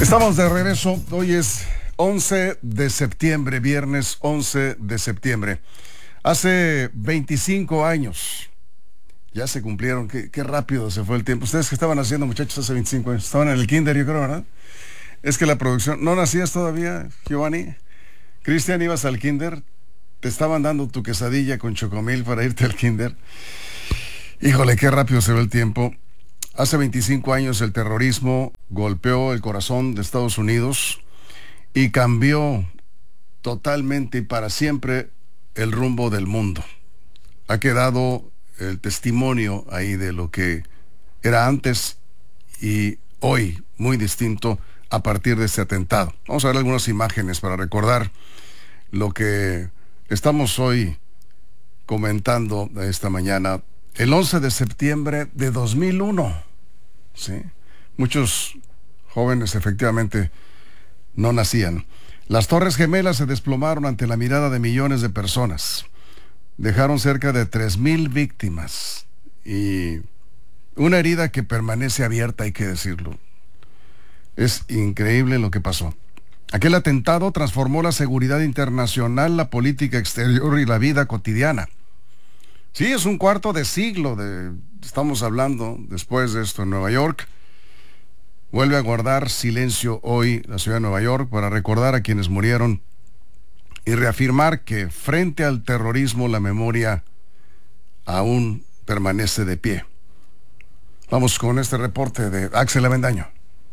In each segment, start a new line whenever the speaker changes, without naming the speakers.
Estamos de regreso. Hoy es 11 de septiembre, viernes 11 de septiembre. Hace 25 años. Ya se cumplieron. Qué rápido se fue el tiempo. ¿Ustedes qué estaban haciendo, muchachos, hace 25 años? Estaban en el kinder, yo creo, ¿verdad? Es que la producción... ¿No nacías todavía, Giovanni? Cristian, ibas al kinder. Te estaban dando tu quesadilla con chocomil para irte al kinder. Híjole, qué rápido se ve el tiempo. Hace 25 años el terrorismo golpeó el corazón de Estados Unidos y cambió totalmente y para siempre el rumbo del mundo. Ha quedado el testimonio ahí de lo que era antes y hoy, muy distinto a partir de este atentado. Vamos a ver algunas imágenes para recordar lo que estamos hoy comentando esta mañana. El 11 de septiembre de 2001, ¿sí? Muchos jóvenes efectivamente no nacían. Las Torres Gemelas se desplomaron ante la mirada de millones de personas. Dejaron cerca de 3,000 víctimas y una herida que permanece abierta, hay que decirlo. Es increíble lo que pasó. Aquel atentado transformó la seguridad internacional, la política exterior y la vida cotidiana. Sí, es un cuarto de siglo estamos hablando después de esto en Nueva York. Vuelve a guardar silencio hoy la ciudad de Nueva York para recordar a quienes murieron y reafirmar que frente al terrorismo la memoria aún permanece de pie. Vamos con este reporte de Axel Avendaño.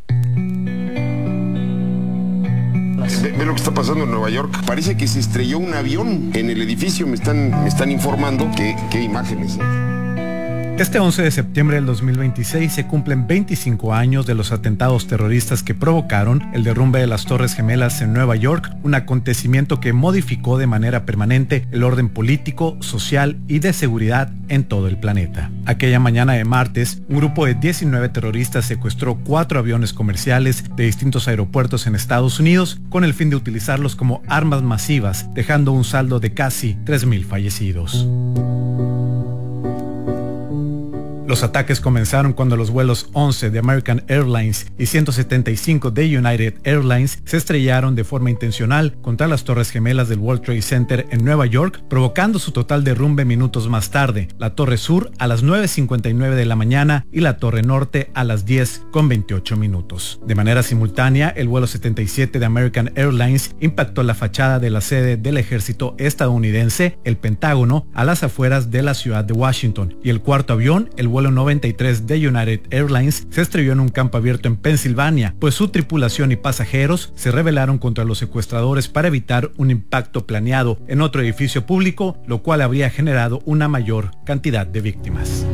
Ve lo que está pasando en Nueva York. Parece que se estrelló un avión en el edificio. Me están informando. ¿Qué imágenes?
Este 11 de septiembre del 2026 se cumplen 25 años de los atentados terroristas que provocaron el derrumbe de las Torres Gemelas en Nueva York, un acontecimiento que modificó de manera permanente el orden político, social y de seguridad en todo el planeta. Aquella mañana de martes, un grupo de 19 terroristas secuestró 4 aviones comerciales de distintos aeropuertos en Estados Unidos con el fin de utilizarlos como armas masivas, dejando un saldo de casi 3,000 fallecidos. Los ataques comenzaron cuando los vuelos 11 de American Airlines y 175 de United Airlines se estrellaron de forma intencional contra las Torres Gemelas del World Trade Center en Nueva York, provocando su total derrumbe minutos más tarde, la Torre Sur a las 9:59 de la mañana y la Torre Norte a las 10:28 minutos. De manera simultánea, el vuelo 77 de American Airlines impactó la fachada de la sede del ejército estadounidense, el Pentágono, a las afueras de la ciudad de Washington, y el cuarto avión, el vuelo 93 de United Airlines, se estrelló en un campo abierto en Pensilvania, pues su tripulación y pasajeros se rebelaron contra los secuestradores para evitar un impacto planeado en otro edificio público, lo cual habría generado una mayor cantidad de víctimas.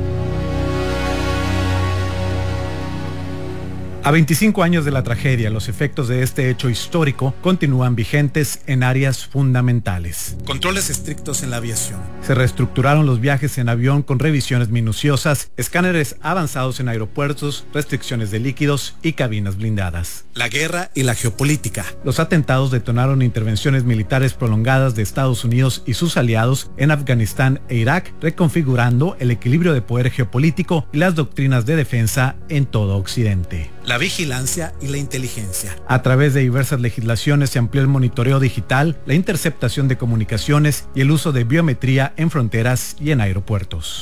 A 25 años de la tragedia, los efectos de este hecho histórico continúan vigentes en áreas fundamentales. Controles estrictos en la aviación. Se reestructuraron los viajes en avión con revisiones minuciosas, escáneres avanzados en aeropuertos, restricciones de líquidos y cabinas blindadas. La guerra y la geopolítica. Los atentados detonaron intervenciones militares prolongadas de Estados Unidos y sus aliados en Afganistán e Irak, reconfigurando el equilibrio de poder geopolítico y las doctrinas de defensa en todo Occidente. La vigilancia y la inteligencia. A través de diversas legislaciones se amplió el monitoreo digital, la interceptación de comunicaciones y el uso de biometría en fronteras y en aeropuertos.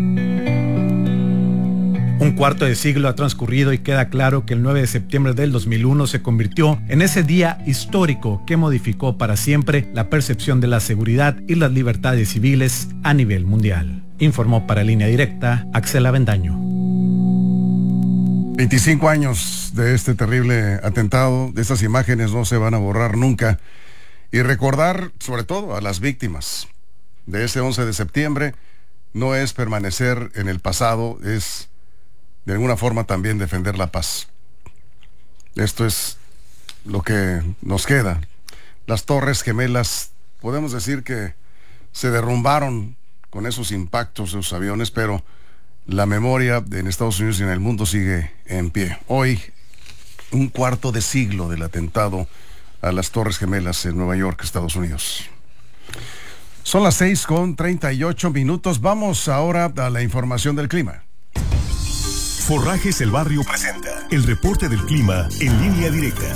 Un cuarto de siglo ha transcurrido y queda claro que el 9 de septiembre del 2001 se convirtió en ese día histórico que modificó para siempre la percepción de la seguridad y las libertades civiles a nivel mundial. Informó para Línea Directa Axel Avendaño.
25 años de este terrible atentado, de estas imágenes no se van a borrar nunca. Y recordar, sobre todo, a las víctimas de ese 11 de septiembre, no es permanecer en el pasado, es de alguna forma también defender la paz. Esto es lo que nos queda. Las Torres Gemelas, podemos decir que se derrumbaron con esos impactos de los aviones, pero la memoria en Estados Unidos y en el mundo sigue en pie. Hoy, un cuarto de siglo del atentado a las Torres Gemelas en Nueva York, Estados Unidos. Son las 6:38. Vamos ahora a la información del clima.
Forrajes El Barrio presenta El reporte del clima en Línea Directa.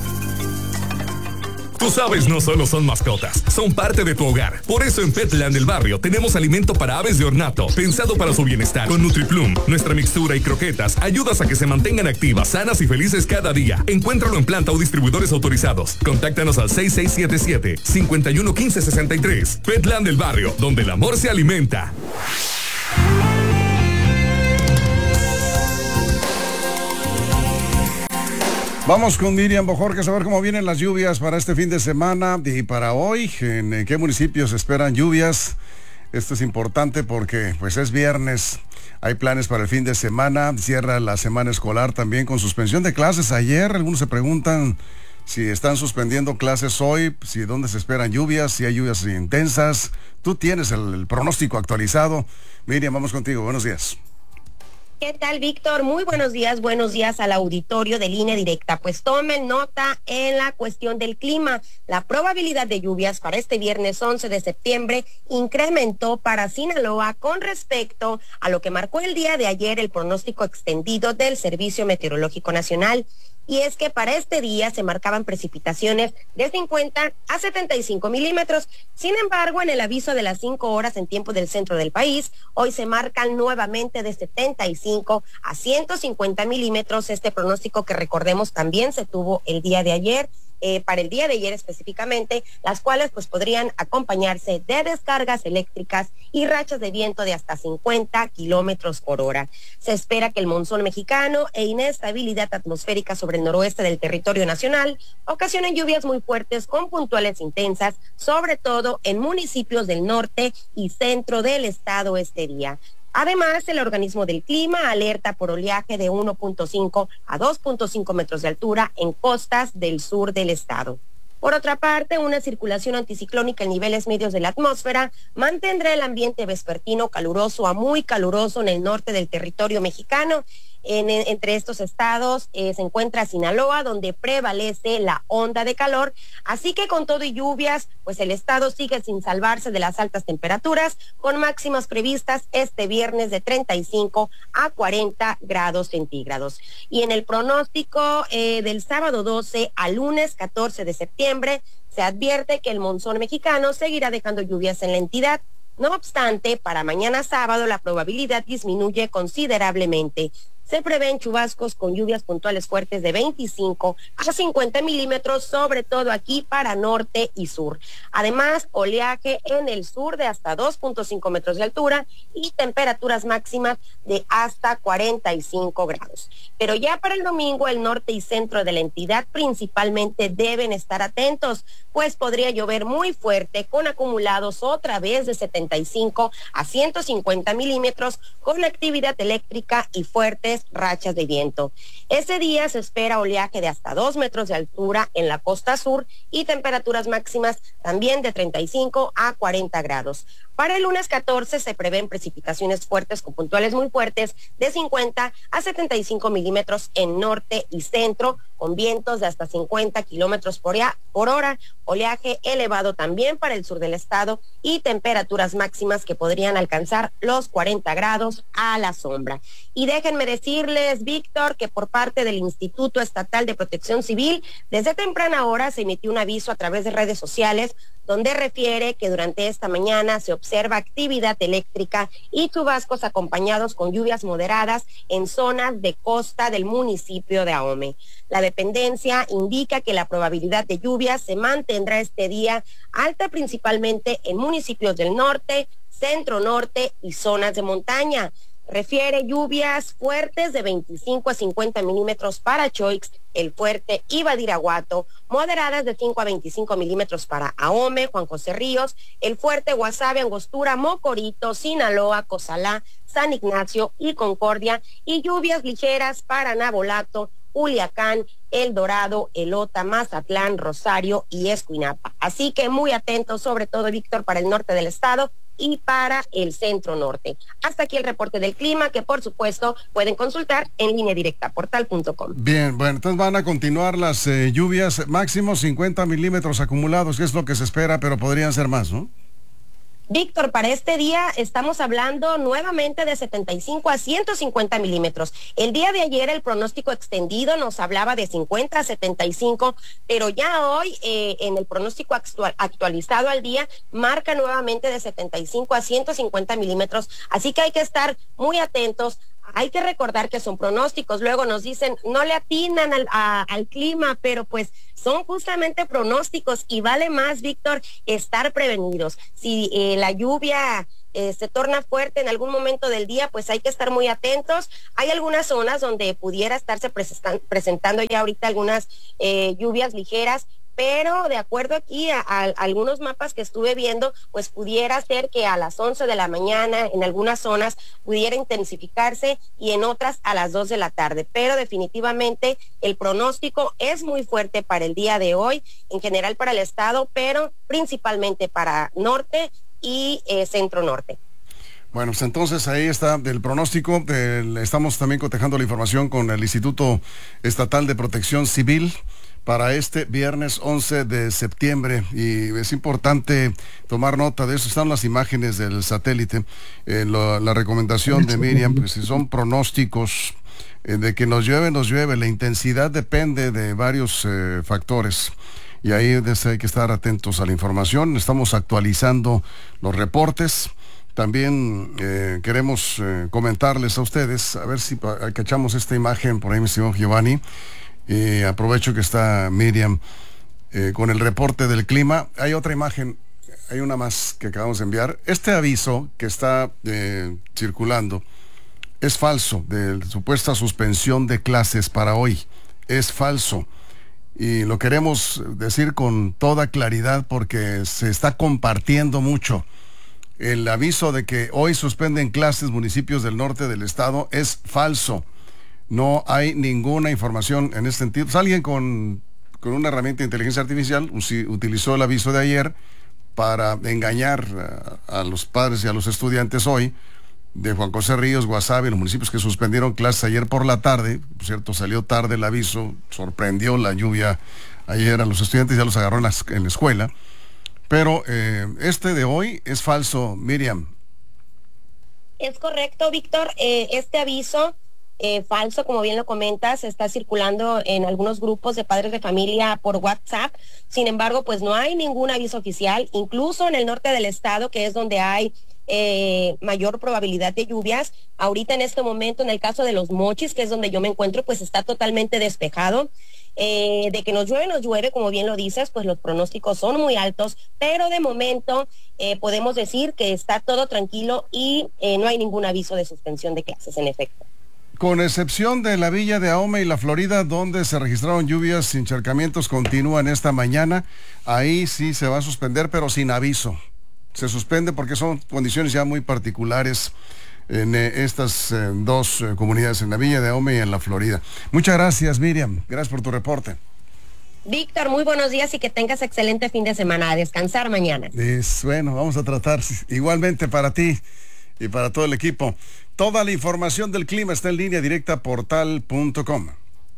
Tus aves no solo son mascotas, son parte de tu hogar. Por eso en Petland del Barrio tenemos alimento para aves de ornato, pensado para su bienestar. Con NutriPlum, nuestra mixtura y croquetas ayudas a que se mantengan activas, sanas y felices cada día. Encuéntralo en planta o distribuidores autorizados. Contáctanos al 6677-511563. Petland del Barrio, donde el amor se alimenta.
Vamos con Miriam Bojorquez a ver cómo vienen las lluvias para este fin de semana y para hoy. ¿En qué municipios esperan lluvias? Esto es importante porque pues es viernes. Hay planes para el fin de semana. Cierra la semana escolar también con suspensión de clases ayer. Algunos se preguntan si están suspendiendo clases hoy, si dónde se esperan lluvias, si hay lluvias intensas. Tú tienes el pronóstico actualizado. Miriam, vamos contigo. Buenos días.
¿Qué tal, Víctor? Muy buenos días al auditorio de Línea Directa. Pues tomen nota en la cuestión del clima. La probabilidad de lluvias para este viernes 11 de septiembre incrementó para Sinaloa con respecto a lo que marcó el día de ayer el pronóstico extendido del Servicio Meteorológico Nacional. Y es que para este día se marcaban precipitaciones de 50 a 75 milímetros. Sin embargo, en el aviso de las 5 horas en tiempo del centro del país, hoy se marcan nuevamente de 75 a 150 milímetros. Este pronóstico que recordemos también se tuvo el día de ayer. Para el día de ayer específicamente, las cuales pues podrían acompañarse de descargas eléctricas y rachas de viento de hasta 50 kilómetros por hora. Se espera que el monzón mexicano e inestabilidad atmosférica sobre el noroeste del territorio nacional ocasionen lluvias muy fuertes con puntuales intensas, sobre todo en municipios del norte y centro del estado este día. Además, el organismo del clima alerta por oleaje de 1.5 a 2.5 metros de altura en costas del sur del estado. Por otra parte, una circulación anticiclónica en niveles medios de la atmósfera mantendrá el ambiente vespertino caluroso a muy caluroso en el norte del territorio mexicano. Entre estos estados se encuentra Sinaloa, donde prevalece la onda de calor, así que con todo y lluvias, pues el estado sigue sin salvarse de las altas temperaturas, con máximas previstas este viernes de 35 a 40 grados centígrados. Y en el pronóstico del sábado 12 al lunes 14 de septiembre, se advierte que el monzón mexicano seguirá dejando lluvias en la entidad. No obstante, para mañana sábado la probabilidad disminuye considerablemente. Se prevén chubascos con lluvias puntuales fuertes de 25 a 50 milímetros, sobre todo aquí para norte y sur. Además, oleaje en el sur de hasta 2.5 metros de altura y temperaturas máximas de hasta 45 grados. Pero ya para el domingo, el norte y centro de la entidad principalmente deben estar atentos, pues podría llover muy fuerte con acumulados otra vez de 75 a 150 milímetros con actividad eléctrica y fuertes rachas de viento. Ese día se espera oleaje de hasta 2 metros de altura en la costa sur y temperaturas máximas también de 35 a 40 grados. Para el lunes 14 se prevén precipitaciones fuertes con puntuales muy fuertes de 50 a 75 milímetros en norte y centro, con vientos de hasta 50 kilómetros por hora, oleaje elevado también para el sur del estado y temperaturas máximas que podrían alcanzar los 40 grados a la sombra. Y déjenme decirles, Víctor, que por parte del Instituto Estatal de Protección Civil, desde temprana hora se emitió un aviso a través de redes sociales donde refiere que durante esta mañana se observa actividad eléctrica y chubascos acompañados con lluvias moderadas en zonas de costa del municipio de Ahome. La dependencia indica que la probabilidad de lluvias se mantendrá este día alta principalmente en municipios del norte, centro norte y zonas de montaña. Refiere lluvias fuertes de 25 a 50 milímetros para Choix, El Fuerte y Badiraguato, moderadas de 5 a 25 milímetros para Ahome, Juan José Ríos, El Fuerte, Guasave, Angostura, Mocorito, Sinaloa, Cozalá, San Ignacio y Concordia, y lluvias ligeras para Navolato, Culiacán, El Dorado, Elota, Mazatlán, Rosario y Escuinapa. Así que muy atentos, sobre todo, Víctor, para el norte del estado y para el centro norte. Hasta aquí el reporte del clima, que por supuesto pueden consultar en línea directa portal.com.
Bien, bueno, entonces van a continuar las lluvias, máximo 50 milímetros acumulados, que es lo que se espera, pero podrían ser más, ¿no?
Víctor, para este día estamos hablando nuevamente de 75 a 150 milímetros. El día de ayer el pronóstico extendido nos hablaba de 50 a 75, pero ya hoy en el pronóstico actualizado al día marca nuevamente de 75 a 150 milímetros. Así que hay que estar muy atentos. Hay que recordar que son pronósticos, luego nos dicen, no le atinan al clima, pero pues son justamente pronósticos y vale más, Víctor, estar prevenidos. Si la lluvia se torna fuerte en algún momento del día, pues hay que estar muy atentos. Hay algunas zonas donde pudiera estarse presentando ya ahorita algunas lluvias ligeras, pero de acuerdo aquí a algunos mapas que estuve viendo, pues pudiera ser que a las 11 de la mañana en algunas zonas pudiera intensificarse y en otras a las 2 de la tarde. Pero definitivamente el pronóstico es muy fuerte para el día de hoy, en general para el estado, pero principalmente para norte y centro norte.
Bueno, pues entonces ahí está el pronóstico. Estamos también cotejando la información con el Instituto Estatal de Protección Civil para este viernes 11 de septiembre, y es importante tomar nota de eso. Están las imágenes del satélite, la recomendación de Miriam, pues si son pronósticos de que nos llueve, la intensidad depende de varios factores, y ahí hay que estar atentos a la información. Estamos actualizando los reportes. También queremos comentarles a ustedes, a ver si cachamos esta imagen por ahí, mi estimado Giovanni. Aprovecho que está Miriam con el reporte del clima. Hay otra imagen, hay una más que acabamos de enviar. Este aviso que está circulando es falso, de supuesta suspensión de clases para hoy. Es falso. Y lo queremos decir con toda claridad porque se está compartiendo mucho. El aviso de que hoy suspenden clases municipios del norte del estado es falso. No hay ninguna información en ese sentido. Pues alguien con una herramienta de inteligencia artificial utilizó el aviso de ayer para engañar a los padres y a los estudiantes hoy de Juan José Ríos, Guasave, los municipios que suspendieron clases ayer por la tarde. Por cierto, salió tarde el aviso, sorprendió la lluvia ayer a los estudiantes, ya los agarró en la escuela. Pero este de hoy es falso, Miriam.
Es correcto, Víctor. Este aviso falso, como bien lo comentas, está circulando en algunos grupos de padres de familia por WhatsApp. Sin embargo, pues no hay ningún aviso oficial, incluso en el norte del estado, que es donde hay mayor probabilidad de lluvias. Ahorita en este momento, en el caso de Los Mochis, que es donde yo me encuentro, pues está totalmente despejado. De que nos llueve, como bien lo dices, pues los pronósticos son muy altos, pero de momento podemos decir que está todo tranquilo y no hay ningún aviso de suspensión de clases, en efecto.
Con excepción de la Villa de Ahome y la Florida, donde se registraron lluvias y encharcamientos, continúan esta mañana. Ahí sí se va a suspender, pero sin aviso. Se suspende porque son condiciones ya muy particulares en estas dos comunidades, en la Villa de Ahome y en la Florida. Muchas gracias, Miriam. Gracias por tu reporte.
Víctor, muy buenos días y que tengas excelente fin de semana. A descansar mañana.
Bueno, vamos a tratar igualmente para ti y para todo el equipo. Toda la información del clima está en línea directa portal.com.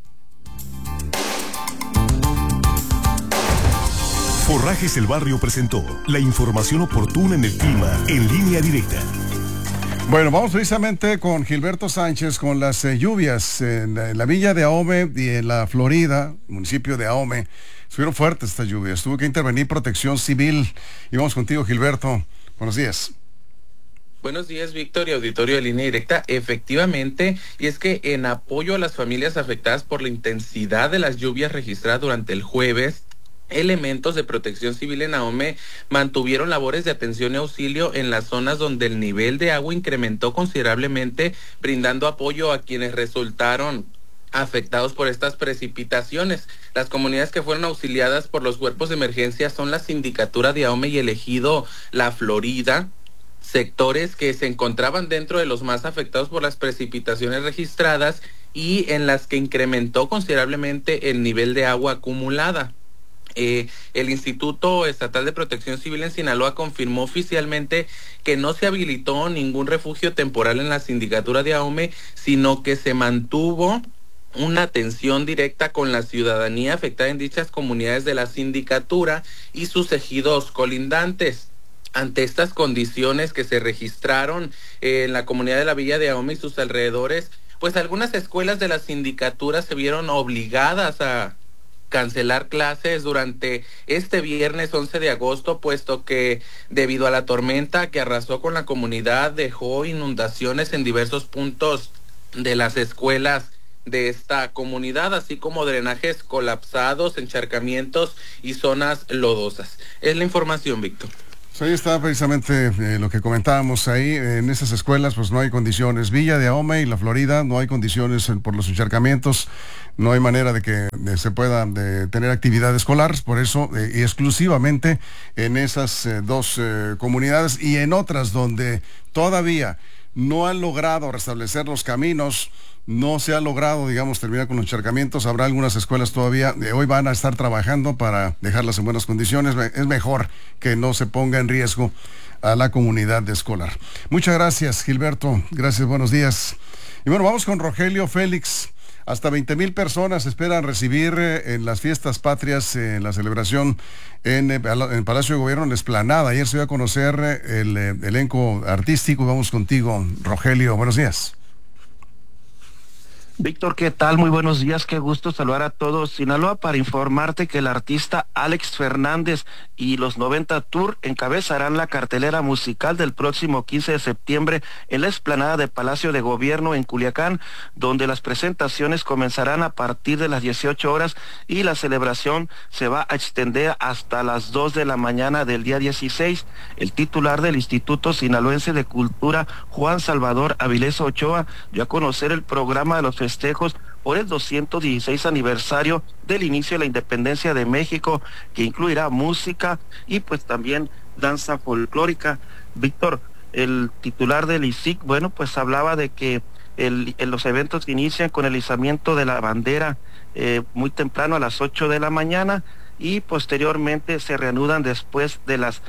Forrajes El Barrio presentó la información oportuna en el clima en línea directa.
Bueno, vamos precisamente con Gilberto Sánchez con las lluvias en la Villa de Ahome y en la Florida, municipio de Ahome. Estuvieron fuertes estas lluvias, tuvo que intervenir Protección Civil. Y vamos contigo, Gilberto. Buenos días.
Buenos días, Víctor y auditorio de Línea Directa. Efectivamente, y es que en apoyo a las familias afectadas por la intensidad de las lluvias registradas durante el jueves, elementos de Protección Civil en Ahome mantuvieron labores de atención y auxilio en las zonas donde el nivel de agua incrementó considerablemente, brindando apoyo a quienes resultaron afectados por estas precipitaciones. Las comunidades que fueron auxiliadas por los cuerpos de emergencia son la Sindicatura de Ahome y el ejido La Florida, sectores que se encontraban dentro de los más afectados por las precipitaciones registradas y en las que incrementó considerablemente el nivel de agua acumulada. El Instituto Estatal de Protección Civil en Sinaloa confirmó oficialmente que no se habilitó ningún refugio temporal en la Sindicatura de Ahome, sino que se mantuvo una atención directa con la ciudadanía afectada en dichas comunidades de la sindicatura y sus ejidos colindantes. ante estas condiciones que se registraron en la comunidad de la Villa de Ahome y sus alrededores, pues algunas escuelas de la sindicatura se vieron obligadas a cancelar clases durante este viernes 11 de agosto, puesto que debido a la tormenta que arrasó con la comunidad dejó inundaciones en diversos puntos de las escuelas de esta comunidad, así como drenajes colapsados, encharcamientos y zonas lodosas. Es la información, Víctor.
Ahí está precisamente lo que comentábamos ahí. En esas escuelas pues no hay condiciones. Villa de Ahome y La Florida no hay condiciones por los encharcamientos. No hay manera de que se pueda tener actividad escolar. Por eso y exclusivamente en esas dos comunidades y en otras donde todavía no han logrado restablecer los caminos, no se ha logrado, digamos, terminar con los encharcamientos. Habrá algunas escuelas todavía, hoy van a estar trabajando para dejarlas en buenas condiciones. Es mejor que no se ponga en riesgo a la comunidad escolar. Muchas gracias, Gilberto. Gracias, buenos días. Y bueno, vamos con Rogelio Félix. Hasta 20,000 personas esperan recibir en las fiestas patrias, en la celebración en el Palacio de Gobierno, en la Explanada. Ayer se dio a conocer el elenco artístico. Vamos contigo, Rogelio. Buenos días.
Víctor, ¿qué tal? Muy buenos días, qué gusto saludar a todos. Sinaloa, para informarte que el artista Alex Fernández y los 90 Tour encabezarán la cartelera musical del próximo 15 de septiembre en la explanada de Palacio de Gobierno en Culiacán, donde las presentaciones comenzarán a partir de las 18 horas y la celebración se va a extender hasta las 2 de la mañana del día 16. El titular del Instituto Sinaloense de Cultura, Juan Salvador Avilés Ochoa, dio a conocer el programa de los festejos por el 216 aniversario del inicio de la independencia de México, que incluirá música y pues también danza folclórica. Víctor, el titular del ISIC, bueno, pues hablaba de que los eventos inician con el izamiento de la bandera muy temprano a las 8 de la mañana y posteriormente se reanudan después de las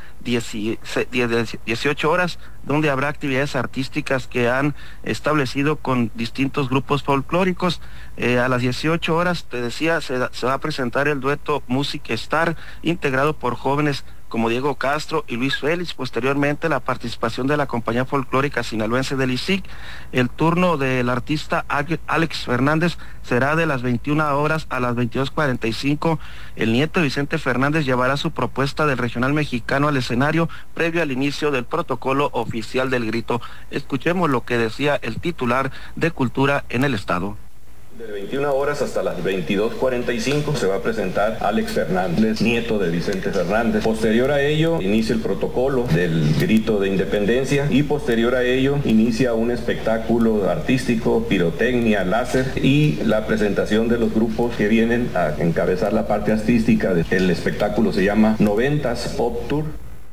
18 horas, donde habrá actividades artísticas que han establecido con distintos grupos folclóricos. A las 18 horas, te decía, se va a presentar el dueto Music Star, integrado por jóvenes como Diego Castro y Luis Félix. Posteriormente, la participación de la compañía folclórica sinaloense del ISIC. El turno del artista Alex Fernández será de las 21 horas a las 22:45. El nieto Vicente Fernández llevará su propuesta del regional mexicano al escenario previo al inicio del protocolo oficial del grito. Escuchemos lo que decía el titular de Cultura en el estado.
De 21 horas hasta las 22:45 se va a presentar Alex Fernández, nieto de Vicente Fernández. Posterior a ello, inicia el protocolo del grito de independencia y posterior a ello inicia un espectáculo artístico, pirotecnia, láser y la presentación de los grupos que vienen a encabezar la parte artística. El espectáculo se llama 90s Pop Tour.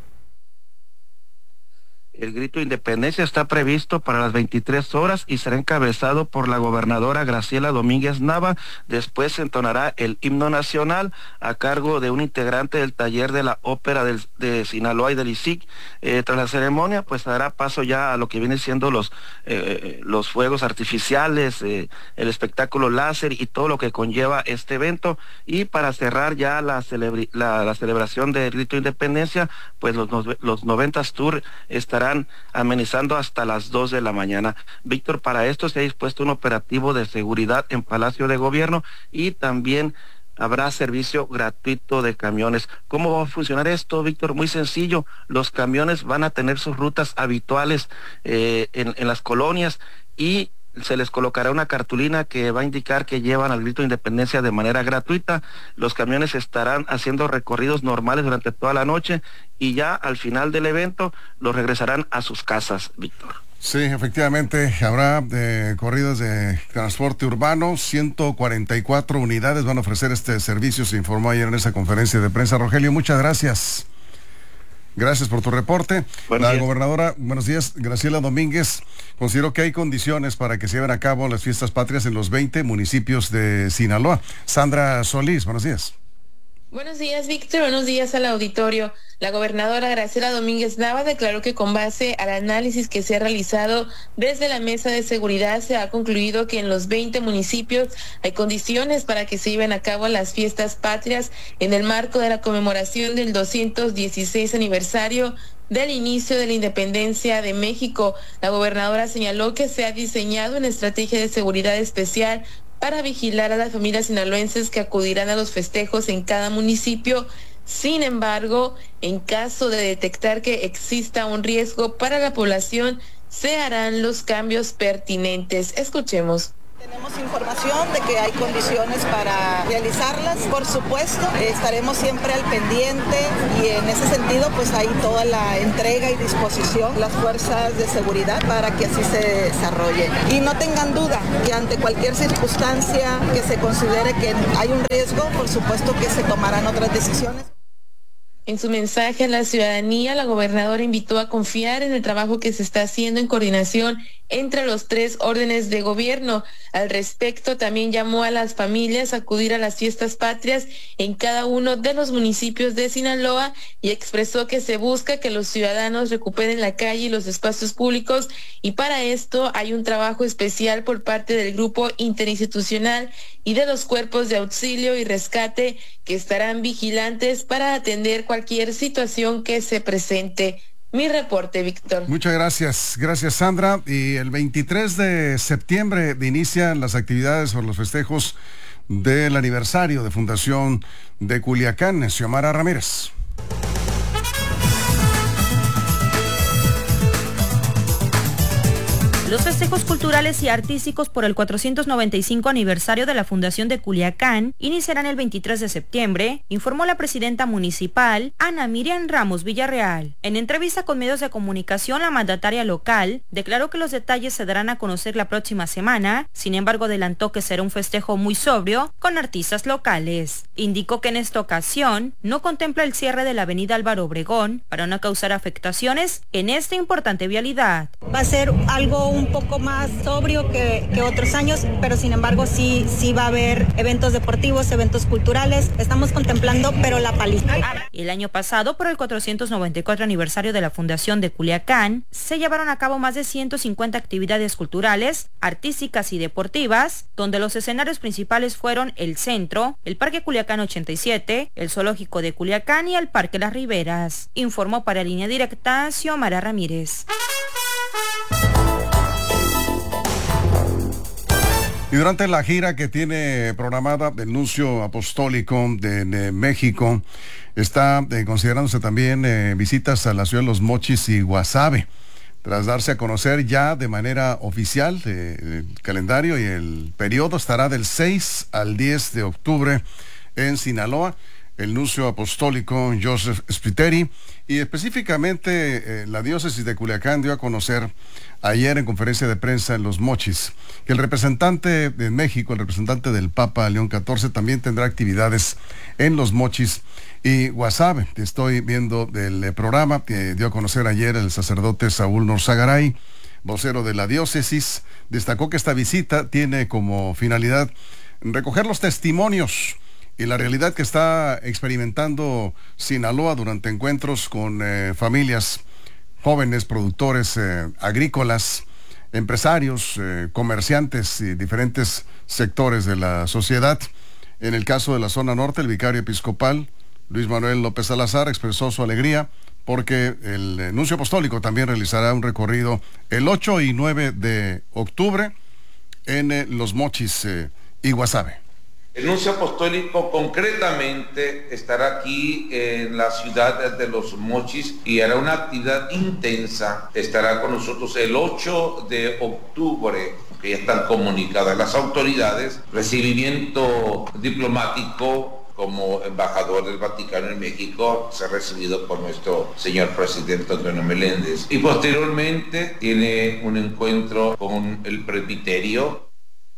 El grito de independencia está previsto para las 23 horas y será encabezado por la gobernadora Graciela Domínguez Nava. Después se entonará el himno nacional a cargo de un integrante del taller de la ópera de Sinaloa y del ISIC. Tras la ceremonia, pues dará paso ya a lo que viene siendo los fuegos artificiales, el espectáculo láser y todo lo que conlleva este evento. Y para cerrar ya la celebración del grito de independencia, pues los 90s Tour estarán amenizando hasta las 2 de la mañana. Víctor, para esto se ha dispuesto un operativo de seguridad en Palacio de Gobierno y también habrá servicio gratuito de camiones. ¿Cómo va a funcionar esto, Víctor? Muy sencillo. Los camiones van a tener sus rutas habituales en las colonias y se les colocará una cartulina que va a indicar que llevan al grito de independencia de manera gratuita. Los camiones estarán haciendo recorridos normales durante toda la noche y ya al final del evento los regresarán a sus casas, Víctor.
Sí, efectivamente, habrá corridas de transporte urbano, 144 unidades van a ofrecer este servicio, se informó ayer en esa conferencia de prensa. Rogelio, muchas gracias. Gracias por tu reporte. La gobernadora, buenos días, Graciela Domínguez, consideró que hay condiciones para que se lleven a cabo las fiestas patrias en los 20 municipios de Sinaloa. Sandra Solís, buenos días.
Buenos días, Víctor. Buenos días al auditorio. La gobernadora Graciela Domínguez Nava declaró que con base al análisis que se ha realizado desde la Mesa de Seguridad se ha concluido que en los 20 municipios hay condiciones para que se lleven a cabo las fiestas patrias en el marco de la conmemoración del 216 aniversario del inicio de la independencia de México. La gobernadora señaló que se ha diseñado una estrategia de seguridad especial para vigilar a las familias sinaloenses que acudirán a los festejos en cada municipio. Sin embargo, en caso de detectar que exista un riesgo para la población, se harán los cambios pertinentes. Escuchemos.
Tenemos información de que hay condiciones para realizarlas. Por supuesto, estaremos siempre al pendiente y en ese sentido pues hay toda la entrega y disposición, las fuerzas de seguridad para que así se desarrolle. Y no tengan duda que ante cualquier circunstancia que se considere que hay un riesgo, por supuesto que se tomarán otras decisiones.
En su mensaje a la ciudadanía, la gobernadora invitó a confiar en el trabajo que se está haciendo en coordinación entre los 3 órdenes de gobierno. Al respecto, también llamó a las familias a acudir a las fiestas patrias en cada uno de los municipios de Sinaloa y expresó que se busca que los ciudadanos recuperen la calle y los espacios públicos, y para esto hay un trabajo especial por parte del grupo interinstitucional y de los cuerpos de auxilio y rescate que estarán vigilantes para atender cualquier situación que se presente. Mi reporte, Víctor.
Muchas gracias. Gracias, Sandra. Y el 23 de septiembre inician las actividades por los festejos del aniversario de fundación de Culiacán. Xiomara Ramírez.
Los festejos culturales y artísticos por el 495 aniversario de la Fundación de Culiacán iniciarán el 23 de septiembre, informó la presidenta municipal, Ana Miriam Ramos Villarreal. En entrevista con medios de comunicación, la mandataria local declaró que los detalles se darán a conocer la próxima semana, sin embargo adelantó que será un festejo muy sobrio con artistas locales. Indicó que en esta ocasión no contempla el cierre de la avenida Álvaro Obregón para no causar afectaciones en esta importante vialidad.
Va a ser algo un poco más sobrio que otros años, pero sin embargo sí va a haber eventos deportivos, eventos culturales. Estamos contemplando, pero la paliza.
El año pasado, por el 494 aniversario de la Fundación de Culiacán, se llevaron a cabo más de 150 actividades culturales, artísticas y deportivas, donde los escenarios principales fueron el Centro, el Parque Culiacán 87, el Zoológico de Culiacán y el Parque Las Riberas. Informó para Línea Directa Xiomara Ramírez.
Y durante la gira que tiene programada el Nuncio Apostólico de México, está considerándose también visitas a la ciudad de Los Mochis y Guasave, tras darse a conocer ya de manera oficial el calendario, y el periodo estará del 6 al 10 de octubre en Sinaloa. El nuncio apostólico Joseph Spiteri, y específicamente la diócesis de Culiacán dio a conocer ayer en conferencia de prensa en Los Mochis que el representante de México, el representante del Papa León XIV, también tendrá actividades en Los Mochis y Guasave. Estoy viendo del programa que dio a conocer ayer el sacerdote Saúl Norzagaray, vocero de la diócesis. Destacó que esta visita tiene como finalidad recoger los testimonios y la realidad que está experimentando Sinaloa durante encuentros con familias, jóvenes productores agrícolas, empresarios, comerciantes y diferentes sectores de la sociedad. En el caso de la zona norte, el vicario episcopal Luis Manuel López Salazar expresó su alegría porque el nuncio apostólico también realizará un recorrido el 8 y 9 de octubre en Los Mochis y Guasave.
El nuncio apostólico concretamente estará aquí en la ciudad de Los Mochis y hará una actividad intensa. Estará con nosotros el 8 de octubre, que ya están comunicadas las autoridades, recibimiento diplomático como embajador del Vaticano en México, se ha recibido por nuestro señor presidente Antonio Meléndez. Y posteriormente tiene un encuentro con el presbiterio.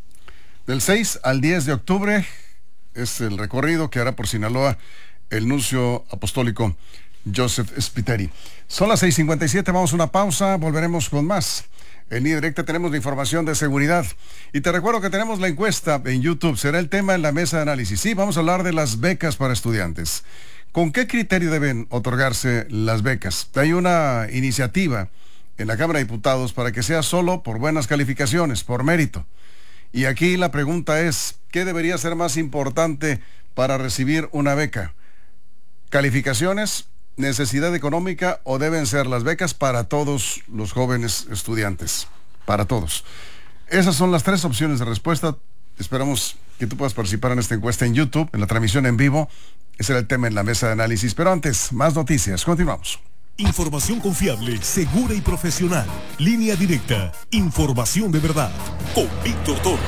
Del 6 al 10 de octubre es el recorrido que hará por Sinaloa el nuncio apostólico Joseph Spiteri. Son las 6:57, vamos a una pausa, volveremos con más En Línea Directa tenemos la información de seguridad. Y te recuerdo que tenemos la encuesta en YouTube. Será el tema en la mesa de análisis. Sí, vamos a hablar de las becas para estudiantes. ¿Con qué criterio deben otorgarse las becas? Hay una iniciativa en la Cámara de Diputados para que sea solo por buenas calificaciones, por mérito. Y aquí la pregunta es, ¿qué debería ser más importante para recibir una beca? ¿Calificaciones, necesidad económica o deben ser las becas para todos los jóvenes estudiantes? Para todos. Esas son las tres opciones de respuesta. Esperamos que tú puedas participar en esta encuesta en YouTube, en la transmisión en vivo. Ese era el tema en la mesa de análisis. Pero antes, más noticias. Continuamos.
Información confiable, segura y profesional. Línea Directa. Información de verdad. Con Víctor Toro.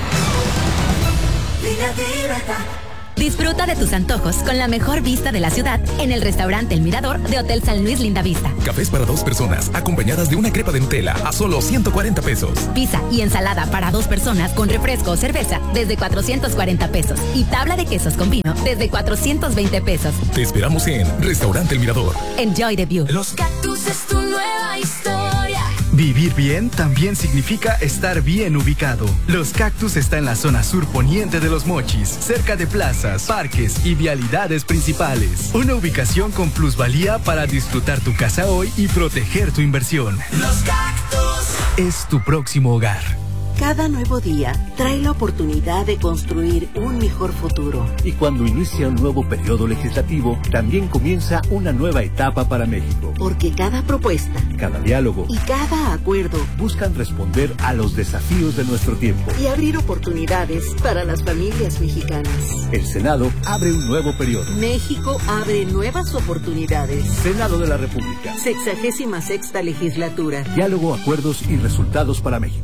Línea Directa. Disfruta de tus antojos con la mejor vista de la ciudad en el restaurante El Mirador de Hotel San Luis Lindavista.
Cafés para 2 personas, acompañadas de una crepa de Nutella a solo 140 pesos.
Pizza y ensalada para 2 personas con refresco o cerveza desde 440 pesos. Y tabla de quesos con vino desde 420 pesos.
Te esperamos en Restaurante El Mirador.
Enjoy the view.
Los Cactus es tu nueva historia.
Vivir bien también significa estar bien ubicado. Los Cactus está en la zona sur poniente de Los Mochis, cerca de plazas, parques y vialidades principales. Una ubicación con plusvalía para disfrutar tu casa hoy y proteger tu inversión.
Los Cactus
es tu próximo hogar.
Cada nuevo día trae la oportunidad de construir un mejor futuro.
Y cuando inicia un nuevo periodo legislativo, también comienza una nueva etapa para México.
Porque cada propuesta,
cada diálogo
y cada acuerdo
buscan responder a los desafíos de nuestro tiempo
y abrir oportunidades para las familias mexicanas.
El Senado abre un nuevo periodo.
México abre nuevas oportunidades.
Senado de la República.
66ª legislatura.
Diálogo, acuerdos y resultados para México.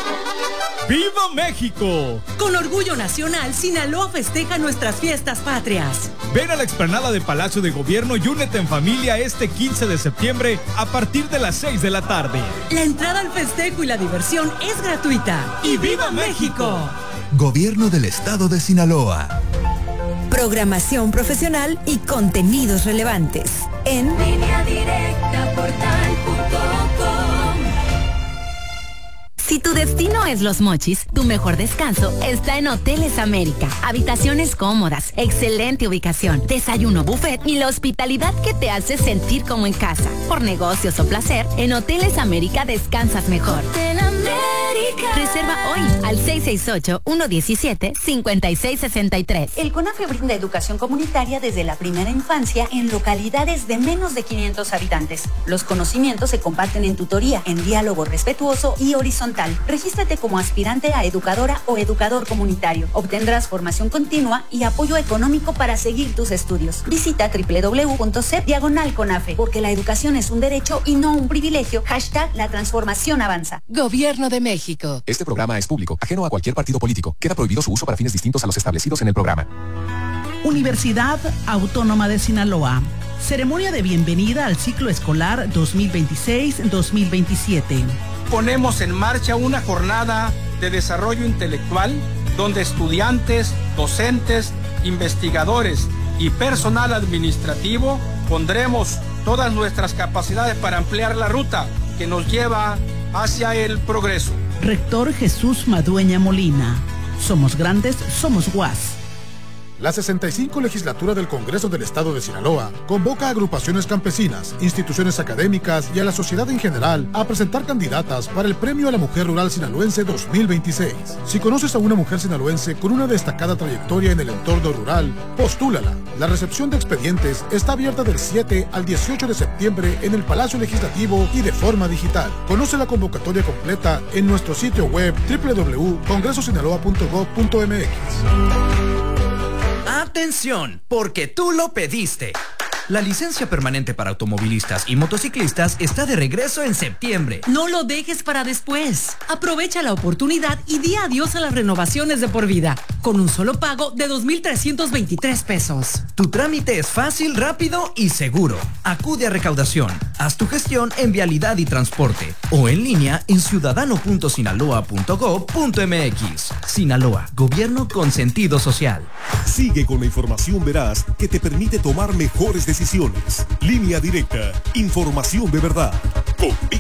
¡Viva México!
Con orgullo nacional, Sinaloa festeja nuestras fiestas patrias.
Ven a la explanada de Palacio de Gobierno y únete en familia este 15 de septiembre a partir de las 6 de la tarde.
La entrada al festejo y la diversión es gratuita. ¡Y viva México!
Gobierno del Estado de Sinaloa.
Programación profesional y contenidos relevantes en
Línea Directa portal.com.
Si tu destino es Los Mochis, tu mejor descanso está en Hoteles América. Habitaciones cómodas, excelente ubicación, desayuno buffet y la hospitalidad que te hace sentir como en casa. Por negocios o placer, en Hoteles América descansas mejor.
Hotel América.
Reserva hoy al 668-117-5663.
El CONAFE brinda educación comunitaria desde la primera infancia en localidades de menos de 500 habitantes. Los conocimientos se comparten en tutoría, en diálogo respetuoso y horizontal. Regístrate como aspirante a educadora o educador comunitario. Obtendrás formación continua y apoyo económico para seguir tus estudios. Visita www.cep/CONAFE, porque la educación es un derecho y no un privilegio. #La transformación avanza.
Gobierno de México.
Este programa es público, ajeno a cualquier partido político. Queda prohibido su uso para fines distintos a los establecidos en el programa.
Universidad Autónoma de Sinaloa. Ceremonia de bienvenida al ciclo escolar 2026-2027.
Ponemos en marcha una jornada de desarrollo intelectual donde estudiantes, docentes, investigadores y personal administrativo pondremos todas nuestras capacidades para ampliar la ruta que nos lleva hacia el progreso.
Rector Jesús Madueña Molina. Somos grandes, somos UAS.
La 65 legislatura del Congreso del Estado de Sinaloa convoca a agrupaciones campesinas, instituciones académicas y a la sociedad en general a presentar candidatas para el Premio a la Mujer Rural Sinaloense 2026. Si conoces a una mujer sinaloense con una destacada trayectoria en el entorno rural, postúlala. La recepción de expedientes está abierta del 7 al 18 de septiembre en el Palacio Legislativo y de forma digital. Conoce la convocatoria completa en nuestro sitio web www.congresosinaloa.gov.mx.
¡Atención! Porque tú lo pediste. La licencia permanente para automovilistas y motociclistas está de regreso en septiembre.
No lo dejes para después. Aprovecha la oportunidad y di adiós a las renovaciones de por vida, con un solo pago de 2,323 pesos.
Tu trámite es fácil, rápido y seguro. Acude a recaudación. Haz tu gestión en Vialidad y Transporte o en línea en ciudadano.sinaloa.gov.mx. Sinaloa, gobierno con sentido social.
Sigue con la información veraz que te permite tomar mejores decisiones. Línea Directa, información de verdad. Con